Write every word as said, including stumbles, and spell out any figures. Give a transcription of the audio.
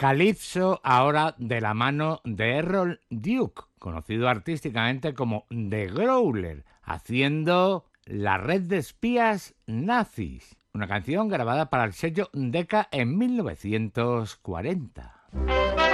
Calypso, ahora de la mano de Errol Duke, conocido artísticamente como The Growler, haciendo La red de espías nazis, una canción grabada para el sello Decca en mil novecientos cuarenta.